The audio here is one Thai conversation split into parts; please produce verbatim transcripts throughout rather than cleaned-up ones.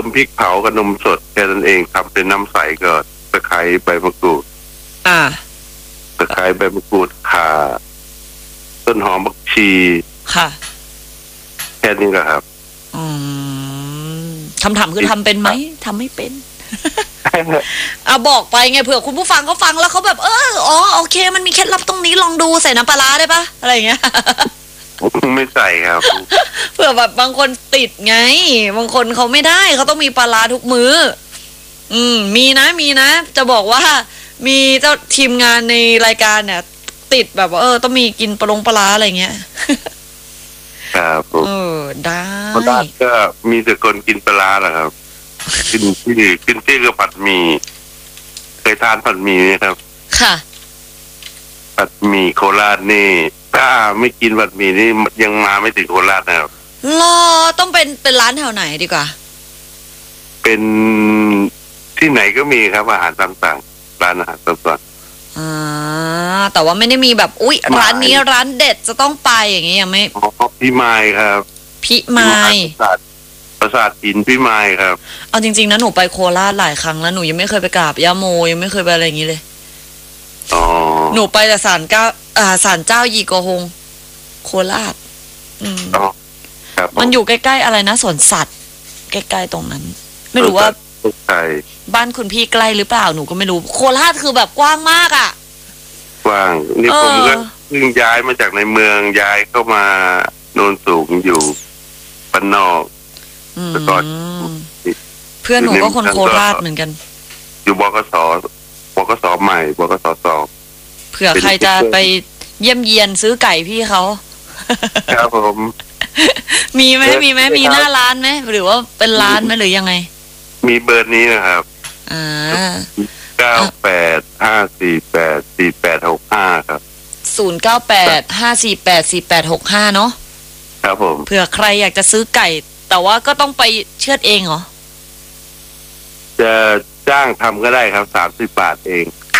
มพริกเผากับนมสดแค่นั้นเองทำเป็นน้ำใสก็ตะไคร้ใบมะกรูดอ่าตะไคร้ใบมะกรูดข่าต้นหอมบักชีค่ะแค่นี้ก็ครับอืมคำถามคือทำเป็นไหมทำไม่เป็นอ่ะบอกไปไงเผื่อคุณผู้ฟังเขาฟังแล้วเขาแบบเอออ๋อโอเคมันมีเคล็ดลับตรงนี้ลองดูใส่น้ำปลาร้าได้ปะอะไรอย่างเงี้ยไม่ใส่ครับเผื่อแบบบางคนติดไงบางคนเขาไม่ได้เขาต้องมีปลาร้าทุกมื้ออืมมีนะมีนะจะบอกว่ามีเจ้าทีมงานในรายการเนี่ยติดแบบว่าเออต้องมีกินปลาลงปลาร้าอะไรเงี้ยครับเออได้คนบ้านก็มีแต่คนกินปลาร้าแหละครับกินที่กินที่กับผัดหมี่เคยทานผัดหมี่ไหมครับค่ะผัดหมี่โคราชนี่ถ้าไม่กินผัดหมี่นี่ยังมาไม่ถึงโคราชนะครับรอต้องเป็นเป็นร้านแถวไหนดีกว่าเป็นที่ไหนก็มีครับอาหารต่างๆร้านอาหารต่างๆอ่าแต่ว่าไม่ได้มีแบบอุ๊ยร้านนี้ร้านเด็ดจะต้องไปอย่างงี้ยังไม่อ๋อพี่ไม้ครับพี่ไม้ปราสาทหินพี่ไม้ครับเอาจริงๆนะหนูไปโคราชหลายครั้งแล้วหนูยังไม่เคยไปกราบย่าโมยังไม่เคยไปอะไรอย่างนี้เลยอ๋อหนูไปแต่ศาลเจ้าอ่าศาลเจ้ายีโกฮงโคราชอืมอ๋อครับมันอยู่ใกล้ๆอะไรนะสวนสัตว์ใกล้ๆตรงนั้นไม่รู้ว่าบ้านคุณพี่ใกล้หรือเปล่าหนูก็ไม่รู้โคราชคือแบบกว้างมากอ่ะกว้างนี่ผมก็เพิ่งย้ายมาจากในเมืองย้ายเข้ามาโนนสูงอยู่บ้านนอกแต่ก่อนเพื่อนหนูก็คนโคราชเหมือนกันอยู่บกสบกสใหม่บกสสองเผื่อใครจะไปเยี่ยมเยียนซื้อไก่พี่เขาครับผมมีไหมมีไหมมีหน้าร้านไหมหรือว่าเป็นร้านไหมหรือยังไงมีเบอร์นี้นะครับอ่าเก้าแปดห้าสี่แปดสี่แปดหกห้าครับศูนย์เก้าแปดห้าสี่แปดสี่แปดหกห้าเนาะครับผมเผื่อใครอยากจะซื้อไก่แต่ว่าก็ต้องไปเชือดเองเหรอจะจ้างทำก็ได้ครับสามสิบบาทเอง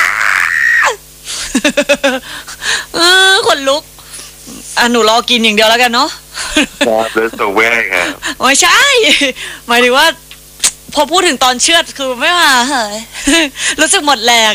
เออคนลุกอ่ะหนูรอกินอย่างเดียวแล้วกันเนาะครับเลยส่งแว่ครับไม่ใช่หมายถึงว่าพอพูดถึงตอนเชือดคือไม่มาเฮ้ยรู้สึกหมดแรง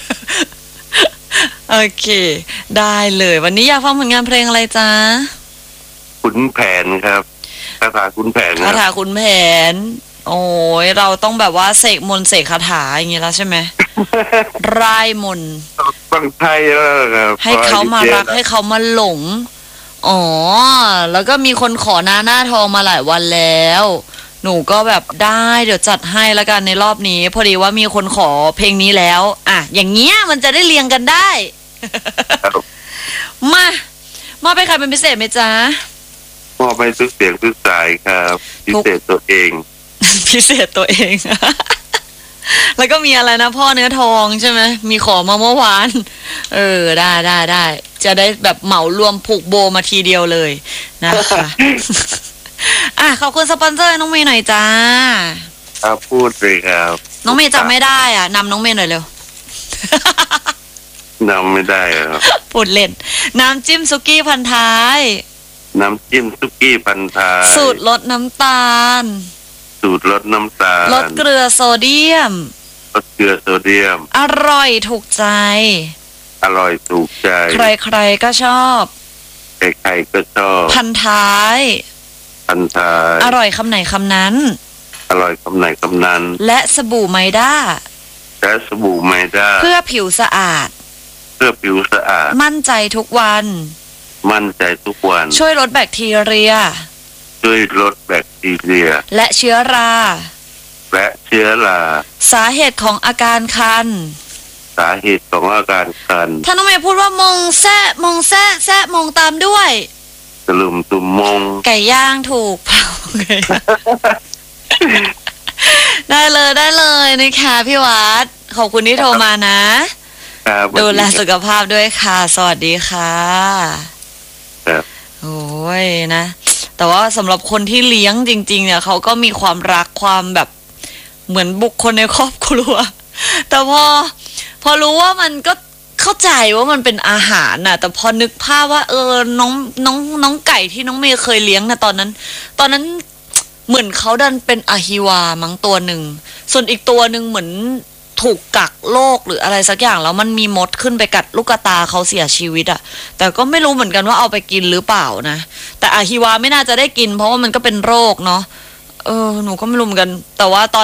โอเคได้เลยวันนี้อยากฟังผลงานเพลงอะไรจ๊ะขุนแผนครับคาถาขุนแผนคาถาขุนแผนโอ้ยเราต้องแบบว่าเสกมนต์เสกคาถาอย่างงี้แล้วใช่ไหมร่ายมนต์ฟังไทยแล้วครับให้เขามารักให้เขามาหลงอ๋อแล้วก็มีคนขอหน้าหน้าทองมาหลายวันแล้วหนูก็แบบได้เดี๋ยวจัดให้แล้วกันในรอบนี้พอดีว่ามีคนขอเพลงนี้แล้วอ่ะอย่างเงี้ยมันจะได้เรียงกันได้มามาไปใครเป็นพิเศษไหมจ๊ะมอบให้ทุกเสียงทุกสายครับพิเศษตัวเองพิเศษตัวเองแล้วก็มีอะไรนะพ่อเนื้อทองใช่ไหมมีขอมาเมื่อวานเออได้ได้ได้จะได้แบบเหมารวมผูกโบมาทีเดียวเลยนะคะอ่ะขอบคุณสปอนเซอร์น้องเมย์หน่อยจ้าครับพูดเลยครับน้องเมย์จำไม่ได้อ่ะนำน้องเมย์หน่อยเร็วนำไม่ได้ครับพูดเล่นน้ำจิ้มซุกี้พันท้ายน้ำจิ้มซุกี้พันท้ายสูตรลดน้ำตาลสูตรลดน้ำตาลลดเกลือโซเดียมลดเกลือโซเดียมอร่อยถูกใจอร่อยถูกใจใครๆก็ชอบใครๆก็ชอบพันท้ายพันท้ายอร่อยคำไหนคำนั้นอร่อยคำไหนคำนั้นและสบู่ไมด้าและสบู่ไมด้าเพื่อผิวสะอาดเพื่อผิวสะอาดมั่นใจทุกวันมั่นใจทุกวันช่วยลดแบคทีเรียช่วยลดแบคทีเรียและเชื้อราและเชื้อราสาเหตุของอาการคันสาเหตุของอาการคันถ้าน้องเมย์พูดว่ามงแซะมงแซะแซะมงตามด้วยตะลุมตุ่มมงไก่ย่างถูกเผาได้เลยได้เลยนะคะพี่วัดขอบคุณที่โทรมานะดูแลสุขภาพด้วยค่ะสวัสดีค่ะโอ้ยนะแต่ว่าสำหรับคนที่เลี้ยงจริงๆเนี่ยเขาก็มีความรักความแบบเหมือนบุคคลในครอบครัวแต่พอพอรู้ว่ามันก็เข้าใจว่ามันเป็นอาหารน่ะแต่พอนึกภาพว่าเออน้องน้องน้องไก่ที่น้องเมย์เคยเลี้ยงนะตอนนั้นตอนนั้นเหมือนเขาดันเป็นอะฮิวามั้งตัวหนึ่งส่วนอีกตัวหนึ่งเหมือนถูกกักโรคหรืออะไรสักอย่างแล้วมันมีมดขึ้นไปกัดลูกตาเขาเสียชีวิตอะแต่ก็ไม่รู้เหมือนกันว่าเอาไปกินหรือเปล่านะแต่อะฮิวาไม่น่าจะได้กินเพราะว่ามันก็เป็นโรคเนาะเออหนูก็ไม่รู้เหมือนกันแต่ว่าตอน